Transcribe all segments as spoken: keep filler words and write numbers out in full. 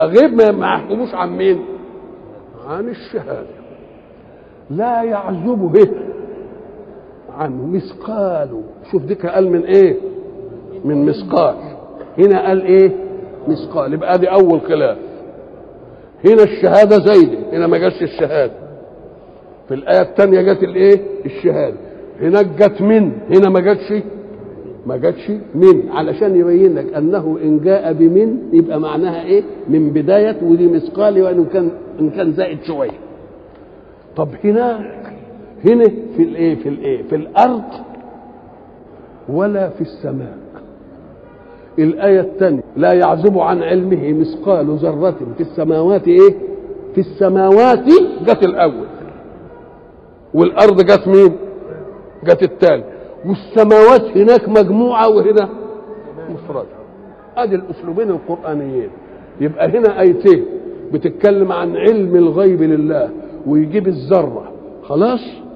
غيب ما يحكموش عن مين؟ عن الشهاده. لا يعزب به عن مثقال. شوف ديك قال من ايه؟ من مثقال. هنا قال ايه؟ مثقال. يبقى دي اول خلاف. هنا الشهاده زايده، هنا ما جاتش الشهاده. في الايه الثانيه جت الايه؟ الشهاده. هناك جت من، هنا ما جاتش ما جاتش من، علشان يبين لك انه ان جاء بمن يبقى معناها ايه؟ من بدايه، ودي مثقال وان كان ان كان زائد شويه. طب هناك هنا في الايه؟ في الايه؟ في الارض ولا في السماء. الايه الثانيه لا يعزب عن علمه مثقال ذره في السماوات ايه؟ في السماوات جت الاول، والارض جت مين؟ جت الثاني. والسماوات هناك مجموعه وهنا مفرده. ادي الاسلوبين القرانيين. يبقى هنا ايتين بتتكلم عن علم الغيب لله ويجيب الذره، خلاص.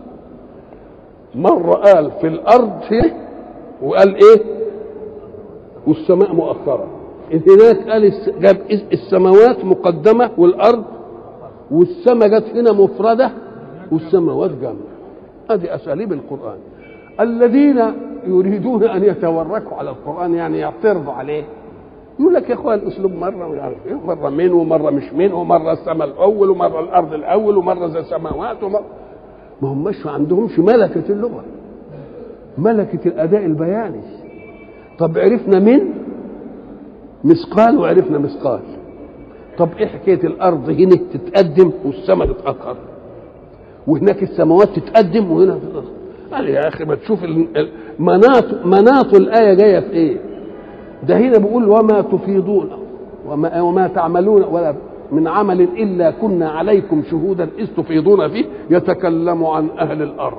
مره قال في الارض هنا وقال ايه؟ والسماء مؤخره. هناك قال جاب السماوات مقدمه والارض، والسماء جت هنا مفرده والسماوات جمع. هذه اساليب القران. الذين يريدون ان يتوركوا على القران يعني يعترضوا عليه، يقول لك يا اخوان الاسلوب مره مش عارف ايه، مره من ومره مش من، ومره السماء الاول ومره الارض الاول ومره زي السماوات ومره. ما هماش ما عندهمش ملكه اللغه، ملكه الاداء البياني. طب عرفنا من مثقال وعرفنا مثقال. طب ايه حكايه الارض هنا تتقدم والسماء تتاخر، وهناك السماوات تتقدم وهنا تتاخر؟ قال يا اخي ما تشوف مناط مناط الايه جايه في ايه. ده هنا بيقول وما تفيضون وما, وما تعملون ولا من عمل الا كنا عليكم شهودا اذ تفيضون فيه يتكلم عن اهل الارض.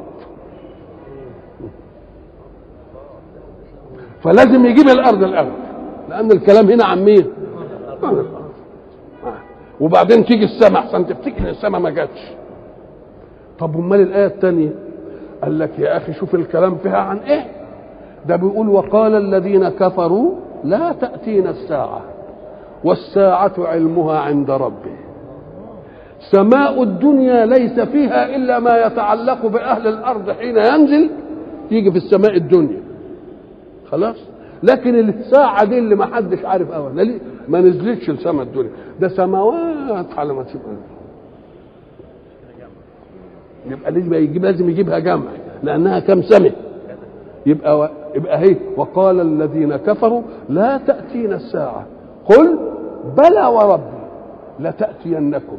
فلازم يجيب الارض الاول، لان الكلام هنا عن مين؟ عن الارض. وبعدين تيجي السماء عشان تفتكر ان السماء ما جاتش. طب امال الايه الثانيه؟ قال لك يا اخي شوف الكلام فيها عن ايه. ده بيقول وقال الذين كفروا لا تأتينا الساعة والساعة علمها عند ربي. سماء الدنيا ليس فيها إلا ما يتعلق بأهل الأرض حين ينزل يجي في السماء الدنيا، خلاص. لكن الساعة دي اللي ما حدش عارف أولا ما نزلتش لسماء الدنيا، ده سماوات على ما تبقى. يبقى يجيب لازم يجيبها جمع لأنها كم سنة. يبقى يبقى هي وقال الذين كفروا لا تأتينا الساعة قل بلى وربي لتأتينكم.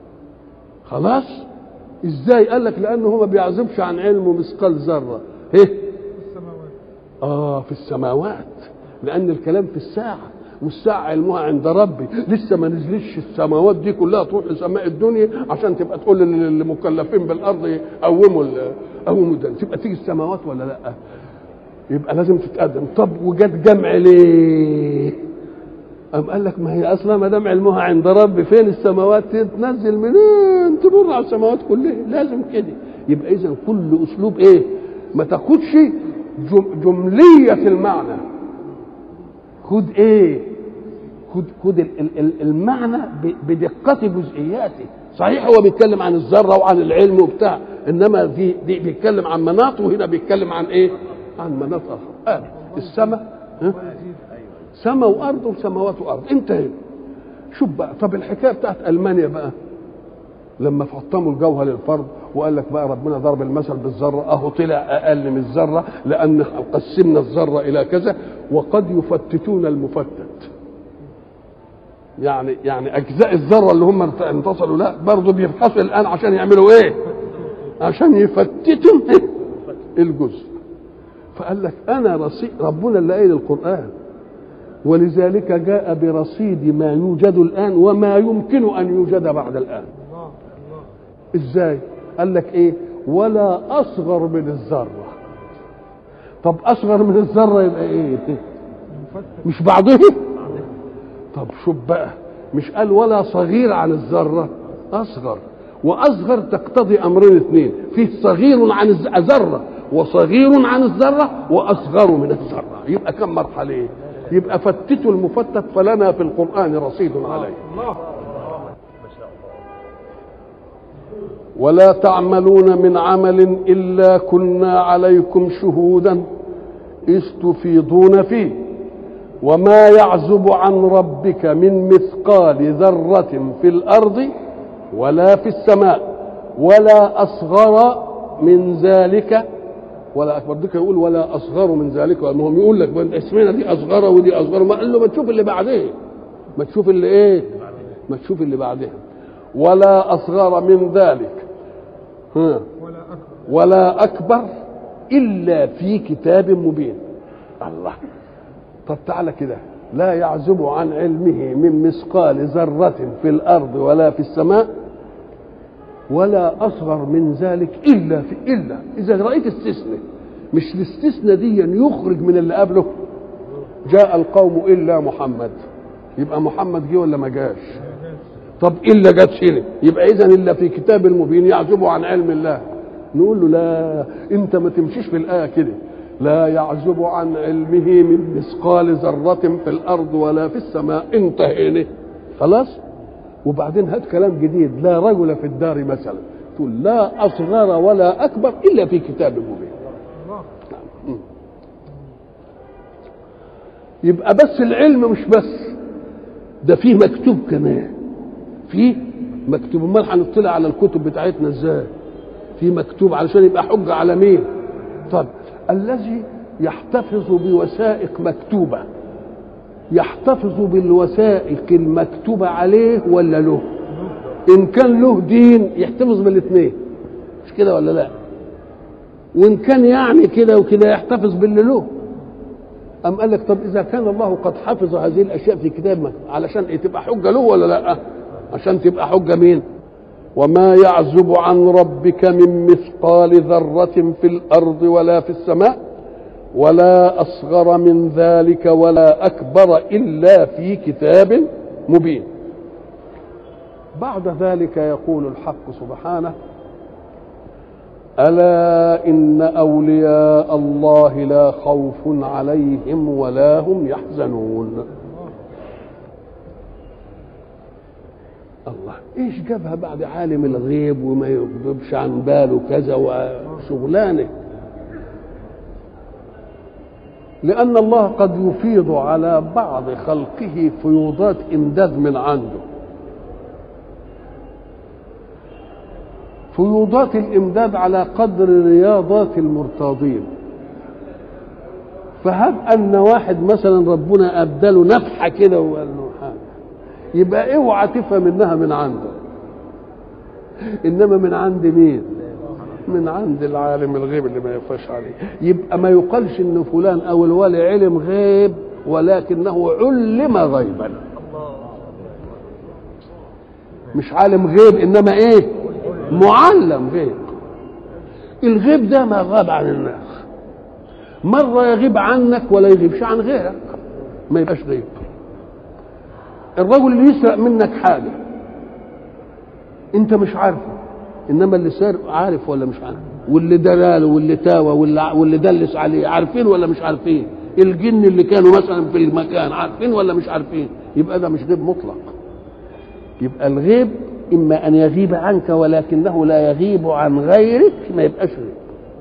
خلاص. ازاي؟ قال لك لأنه هو ما بيعزبش عن علمه مثقال ذرة. ايه؟ في السماوات. اه في السماوات، لأن الكلام في الساعة، والساعة علمها عند ربي. لسه ما نزلش السماوات دي كلها تروح لسماء الدنيا عشان تبقى تقول للمكلفين بالأرض قوموا قوموا ده، تبقى تيجي السماوات ولا لا؟ يبقى لازم تتقدم. طب وجت جمع ليه؟ أم قال لك ما هي اصلا ما دام علمها عند ربي فين السماوات تنزل منين؟ تمر على السماوات كلها، لازم كده. يبقى اذا كل اسلوب ايه؟ ما تاخدش جمليه المعنى، خد ايه؟ خد خد المعنى بدقه جزئياته. صحيح هو بيتكلم عن الذره وعن العلم وبتاع، انما دي, دي بيتكلم عن مناط، وهنا بيتكلم عن ايه؟ عن مناط اخر. آه. السماء سماء وارض وسماوات وارض. انت هنا شوف بقى. طب الحكايه بتاعت المانيا بقى لما فطموا الجوهر للفرد وقال لك بقى ربنا ضرب المثل بالذره، اهو طلع اقل من الذره لان قسمنا الذره الى كذا. وقد يفتتون المفتت، يعني يعني اجزاء الذره اللي هم انتصلوا لا برضه بيبحثوا الان عشان يعملوا ايه؟ عشان يفتتوا الجزء. فقال لك انا رصيد، ربنا اللي قايل القران، ولذلك جاء برصيد ما يوجد الان وما يمكن ان يوجد بعد الان. ازاي؟ قال لك ايه؟ ولا اصغر من الذره. طب اصغر من الذره يبقى ايه؟ مش بعضه. طب شوف بقى، مش قال ولا صغير عن الذره، اصغر. واصغر تقتضي امرين اثنين، فيه صغير عن الذره وصغير عن الذره واصغر من الذره. يبقى كم مرحله؟ يبقى فتتوا المفتت فلنا في القرآن رصيد عليه. ولا تعملون من عمل إلا كنا عليكم شهودا إذ تفيضون فيه وما يعزب عن ربك من مثقال ذرة في الأرض ولا في السماء ولا أصغر من ذلك ولا أكبر. ديك يقول ولا أصغر من ذلك، المهم يقول لك اسمنا دي أصغر ودي أصغر، ما قال له ما تشوف اللي بعدين، ما تشوف اللي إيه، ما تشوف اللي بعدين. ولا أصغر من ذلك ها ولا أكبر إلا في كتاب مبين. الله، طب تعالى كده، لا يعزب عن علمه من مثقال ذرة في الأرض ولا في السماء ولا أصغر من ذلك إلا في إلا إذا رأيت استثناء، مش الاستثناء دي يخرج من اللي قبله. جاء القوم إلا محمد، يبقى محمد جه ولا ما جاش؟ طب إلا جت هنا، يبقى إذا إلا في كتاب المبين يعزب عن علم الله. نقول له لا، أنت ما تمشيش في الآية كده، لا يعزب عن علمه من مثقال ذرة في الأرض ولا في السماء، انتهينا خلاص. وبعدين هات كلام جديد، لا رجل في الدار مثلا، تقول لا أصغر ولا أكبر إلا في كتاب مبين. يبقى بس العلم مش بس ده، فيه مكتوب كمان، فيه مكتوب. امال هنطلع على الكتب بتاعتنا ازاي؟ في مكتوب علشان يبقى حجة على مين؟ طب الذي يحتفظ بوثائق مكتوبة يحتفظ بالوثائق المكتوبة عليه ولا له؟ إن كان له دين يحتفظ بالاثنين، مش كده ولا لا؟ وإن كان يعني كده وكده يحتفظ باللي له. أم قال لك طب إذا كان الله قد حفظ هذه الأشياء في كتاب علشان إيه؟ تبقى حجة له ولا لا؟ عشان تبقى حجة مين؟ وما يعزب عن ربك من مثقال ذرة في الأرض ولا في السماء ولا أصغر من ذلك ولا أكبر إلا في كتاب مبين. بعد ذلك يقول الحق سبحانه ألا إن أولياء الله لا خوف عليهم ولا هم يحزنون. الله، ايش جابها بعد عالم الغيب وما يغضبش عن باله كذا وشغلانه؟ لأن الله قد يفيض على بعض خلقه فيوضات إمداد من عنده. فيوضات الإمداد على قدر رياضات المرتاضين. فهب أن واحد مثلا ربنا أبدله نفحة كده وقال له حاجة، يبقى اوعى تفهم انها من عنده، انما من عند مين؟ من عند العالم الغيب اللي ما يخفاش عليه. يبقى ما يقالش ان فلان او الولي علم غيب، ولكنه علم غيبا. مش عالم غيب، انما ايه؟ معلم غيب. الغيب ده ما غاب عن الناس، مرة يغيب عنك ولا يغيبش عن غيرك، ما يبقاش غيب. الرجل اللي يسرق منك حاجة انت مش عارفه، انما اللي سارق عارف ولا مش عارف؟ واللي دلاله واللي تاوى واللي, واللي دلس عليه عارفين ولا مش عارفين؟ الجن اللي كانوا مثلا في المكان عارفين ولا مش عارفين؟ يبقى ده مش غيب مطلق. يبقى الغيب اما ان يغيب عنك ولكنه لا يغيب عن غيرك، ما يبقاش غيب.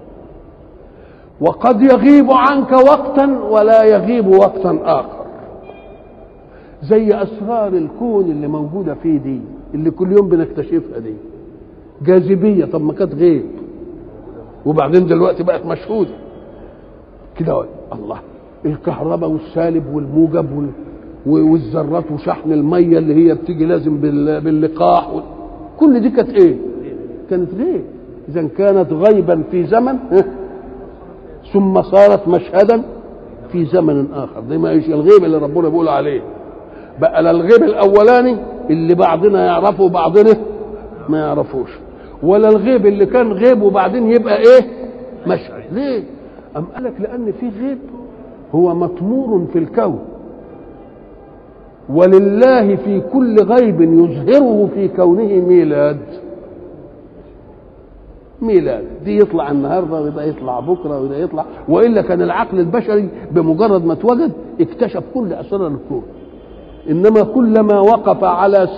وقد يغيب عنك وقتا ولا يغيب وقتا اخر، زي اسرار الكون اللي موجوده فيه دي، اللي كل يوم بنكتشفها دي. جاذبيه، طب ما كانت غيب وبعدين دلوقتي بقت مشهوده كده. الله، الكهرباء والسالب والموجب والذرات وشحن الميه اللي هي بتيجي لازم باللقاح، كل دي كانت ايه؟ كانت غيب. اذا كانت غيبا في زمن ثم صارت مشهدا في زمن اخر. دي ما ايش الغيب اللي ربنا بيقول عليه. بقى لا الغيب الاولاني اللي بعضنا يعرفه وبعضنا ما يعرفوش، ولا الغيب اللي كان غيب وبعدين يبقى ايه؟ مشهد. ليه؟ ام قالك لان في غيب هو مطمور في الكون، ولله في كل غيب يظهره في كونه ميلاد. ميلاد، دي يطلع النهارده وده يطلع بكره وده يطلع، والا كان العقل البشري بمجرد ما اتوجد اكتشف كل اسرار الكون. انما كلما وقف على